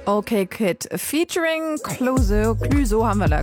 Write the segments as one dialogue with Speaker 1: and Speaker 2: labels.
Speaker 1: Okay Kid, featuring Clouseau haben wir da.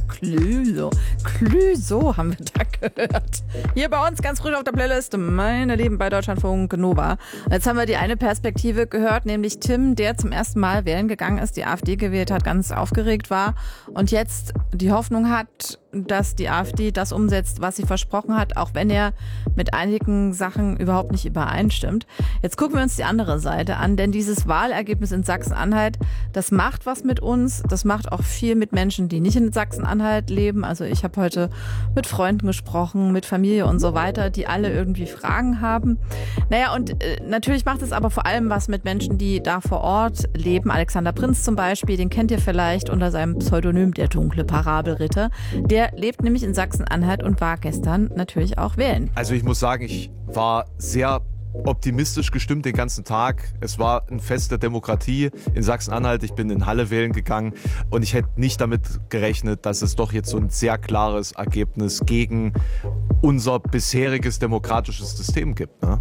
Speaker 1: Clouseau haben wir da gehört. Hier bei uns ganz früh auf der Playlist, meine Lieben, bei Deutschlandfunk Nova. Jetzt haben wir die eine Perspektive gehört, nämlich Tim, der zum ersten Mal wählen gegangen ist, die AfD gewählt hat, ganz aufgeregt war und jetzt die Hoffnung hat, dass die AfD das umsetzt, was sie versprochen hat, auch wenn er mit einigen Sachen überhaupt nicht übereinstimmt. Jetzt gucken wir uns die andere Seite an, denn dieses Wahlergebnis in Sachsen-Anhalt, das macht was mit uns, das macht auch viel mit Menschen, die nicht in Sachsen-Anhalt leben. Also ich habe heute mit Freunden gesprochen, mit Familie und so weiter, die alle irgendwie Fragen haben. Naja, und natürlich macht es aber vor allem was mit Menschen, die da vor Ort leben. Alexander Prinz zum Beispiel, den kennt ihr vielleicht unter seinem Pseudonym der dunkle Parabelritter. Der lebt nämlich in Sachsen-Anhalt und war gestern natürlich auch wählen.
Speaker 2: Also ich muss sagen, ich war sehr optimistisch gestimmt den ganzen Tag. Es war ein Fest der Demokratie in Sachsen-Anhalt. Ich bin in Halle wählen gegangen und ich hätte nicht damit gerechnet, dass es doch jetzt so ein sehr klares Ergebnis gegen unser bisheriges demokratisches System gibt, ne?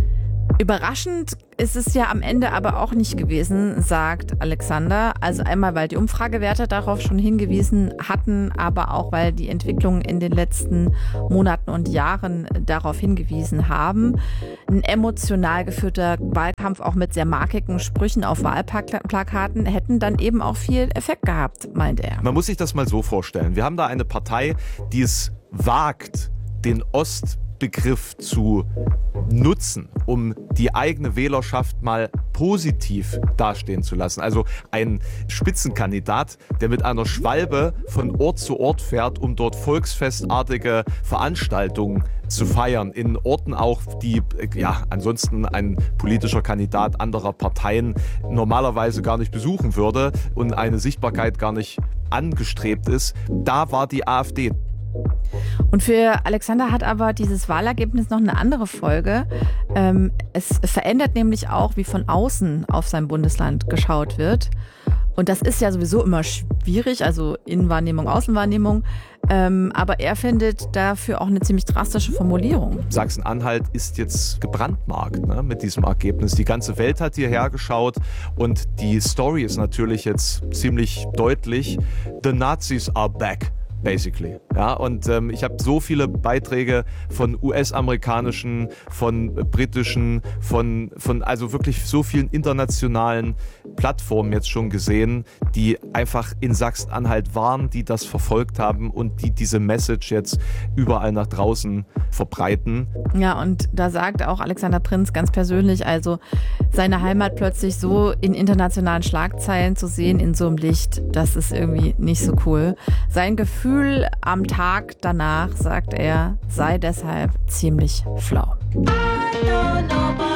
Speaker 1: Überraschend ist es ja am Ende aber auch nicht gewesen, sagt Alexander. Also einmal, weil die Umfragewerte darauf schon hingewiesen hatten, aber auch, weil die Entwicklungen in den letzten Monaten und Jahren darauf hingewiesen haben. Ein emotional geführter Wahlkampf, auch mit sehr markigen Sprüchen auf Wahlplakaten, hätten dann eben auch viel Effekt gehabt, meint er.
Speaker 2: Man muss sich das mal so vorstellen. Wir haben da eine Partei, die es wagt, den Ostbegriff zu nutzen, um die eigene Wählerschaft mal positiv dastehen zu lassen. Also ein Spitzenkandidat, der mit einer Schwalbe von Ort zu Ort fährt, um dort volksfestartige Veranstaltungen zu feiern. In Orten auch, die ansonsten ein politischer Kandidat anderer Parteien normalerweise gar nicht besuchen würde und eine Sichtbarkeit gar nicht angestrebt ist. Da war die AfD.
Speaker 1: Und für Alexander hat aber dieses Wahlergebnis noch eine andere Folge. Es verändert nämlich auch, wie von außen auf sein Bundesland geschaut wird. Und das ist ja sowieso immer schwierig, also Innenwahrnehmung, Außenwahrnehmung. Aber er findet dafür auch eine ziemlich drastische Formulierung.
Speaker 2: Sachsen-Anhalt ist jetzt gebrandmarkt, ne, mit diesem Ergebnis. Die ganze Welt hat hierher geschaut und die Story ist natürlich jetzt ziemlich deutlich. The Nazis are back. Basically. Ja, und ich habe so viele Beiträge von US-amerikanischen, von britischen, von also wirklich so vielen internationalen Plattformen jetzt schon gesehen, die einfach in Sachsen-Anhalt waren, die das verfolgt haben und die diese Message jetzt überall nach draußen verbreiten.
Speaker 1: Ja, und da sagt auch Alexander Prinz ganz persönlich, also seine Heimat plötzlich so in internationalen Schlagzeilen zu sehen, in so einem Licht, das ist irgendwie nicht so cool. Sein Gefühl am Tag danach, sagt er, sei deshalb ziemlich flau. I don't know.